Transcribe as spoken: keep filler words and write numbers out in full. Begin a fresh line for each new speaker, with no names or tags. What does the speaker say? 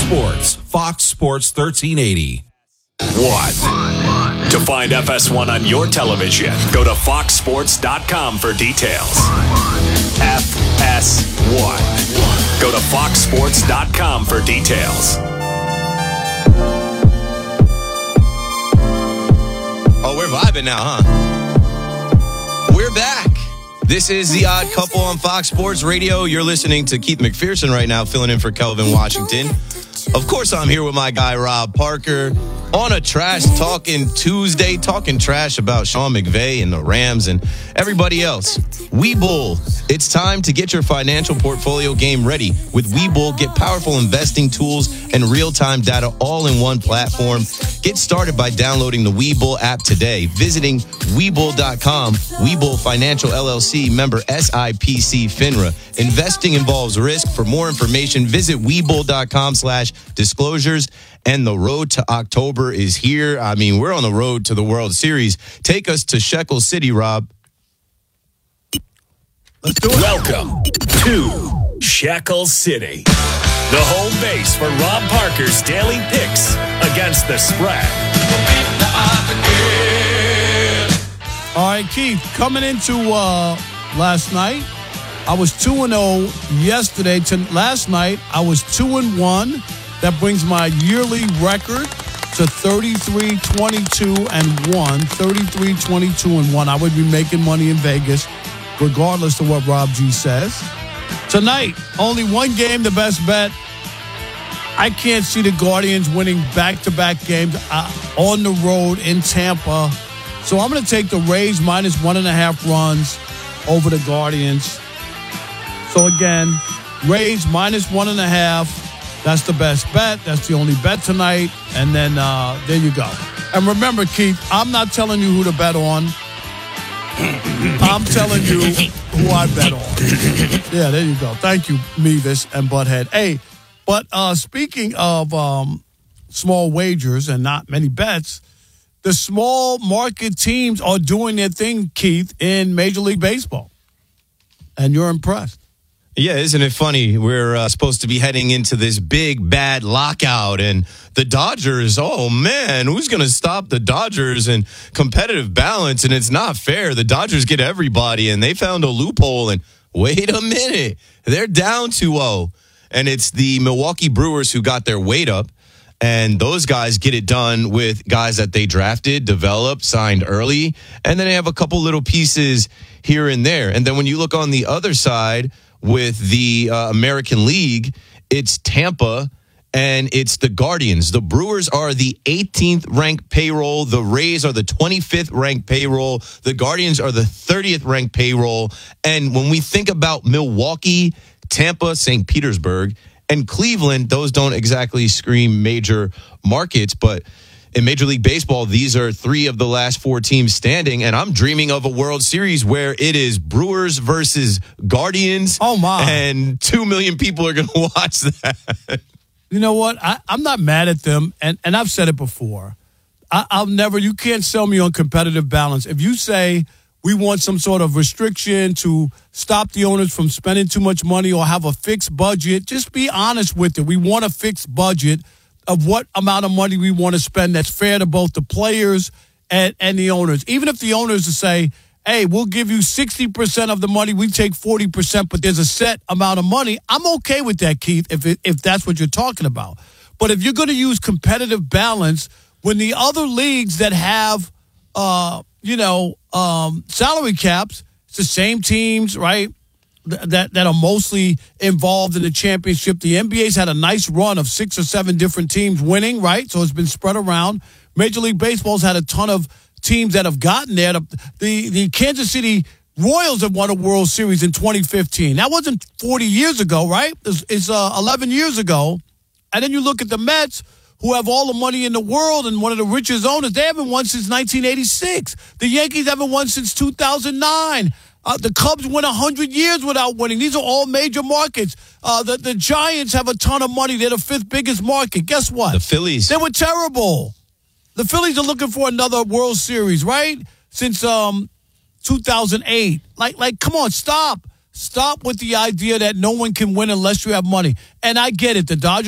Sports, Fox Sports thirteen eighty.
One. To find F S one on your television, go to fox sports dot com for details. F S one. Go to fox sports dot com for details.
Oh, we're vibing now, huh? We're back. This is The Odd Couple on Fox Sports Radio. You're listening to Keith McPherson right now, filling in for Kelvin Washington. Of course, I'm here with my guy, Rob Parker, on a Trash Talking Tuesday, talking trash about Sean McVay and the Rams and everybody else. Webull, it's time to get your financial portfolio game ready. With Webull, get powerful investing tools and real-time data all in one platform. Get started by downloading the Webull app today, visiting Webull dot com. Webull Financial L L C, member S I P C FINRA. Investing involves risk. For more information, visit Webull dot com slash disclosures. And the road to October is here. I mean, we're on the road to the World Series. Take us to Shekel City, Rob.
Let's do it. Welcome to Shekel City, the home base for Rob Parker's daily picks against the spread.
All right, Keith, coming into uh, last night, I was two and oh yesterday. To last night, I was two and one. That brings my yearly record to thirty-three, twenty-two, and one. thirty-three, twenty-two, and one. I would be making money in Vegas, regardless of what Rob G says. Tonight, only one game, the best bet. I can't see the Guardians winning back-to-back games uh, on the road in Tampa. So I'm going to take the Rays minus one and a half runs over the Guardians. So again, Rays minus one and a half. That's the best bet. That's the only bet tonight. And then uh, there you go. And remember, Keith, I'm not telling you who to bet on. I'm telling you who I bet on. Yeah, there you go. Thank you, Mevis and Butthead. Hey, but uh, speaking of um, small wagers and not many bets, the small market teams are doing their thing, Keith, in Major League Baseball. And you're impressed.
Yeah, isn't it funny? We're uh, supposed to be heading into this big, bad lockout, and the Dodgers, oh, man, who's going to stop the Dodgers and competitive balance? And it's not fair. The Dodgers get everybody, and they found a loophole, and wait a minute. They're down two oh, and it's the Milwaukee Brewers who got their weight up, and those guys get it done with guys that they drafted, developed, signed early, and then they have a couple little pieces here and there. And then when you look on the other side, with the uh, American League, it's Tampa and it's the Guardians. The Brewers are the eighteenth ranked payroll. The Rays are the twenty-fifth ranked payroll. The Guardians are the thirtieth ranked payroll. And when we think about Milwaukee, Tampa, Saint Petersburg, and Cleveland, those don't exactly scream major markets, but in Major League Baseball, these are three of the last four teams standing, and I'm dreaming of a World Series where it is Brewers versus Guardians.
Oh, my.
And two million people are going to watch that.
You know what? I, I'm not mad at them, and, and I've said it before. I, I'll never, you can't sell me on competitive balance. If you say we want some sort of restriction to stop the owners from spending too much money or have a fixed budget, just be honest with it. We want a fixed budget of what amount of money we want to spend that's fair to both the players and, and the owners. Even if the owners say, hey, we'll give you sixty percent of the money, we take forty percent, but there's a set amount of money, I'm okay with that, Keith, if it, if that's what you're talking about. But if you're going to use competitive balance, when the other leagues that have, uh, you know, um, salary caps, it's the same teams, right? That that are mostly involved in the championship. The N B A's had a nice run of six or seven different teams winning, right? So it's been spread around. Major League Baseball's had a ton of teams that have gotten there. The, the, the Kansas City Royals have won a World Series in twenty fifteen. That wasn't forty years ago, right? It's, it's uh, eleven years ago. And then you look at the Mets, who have all the money in the world and one of the richest owners. They haven't won since nineteen eighty-six. The Yankees haven't won since two thousand nine. Uh, the Cubs went one hundred years without winning. These are all major markets. Uh, the, the Giants have a ton of money. They're the fifth biggest market. Guess what?
The Phillies.
They were terrible. The Phillies are looking for another World Series, right? Since um, two thousand eight. Like, like, come on, stop. Stop with the idea that no one can win unless you have money. And I get it. The Dodgers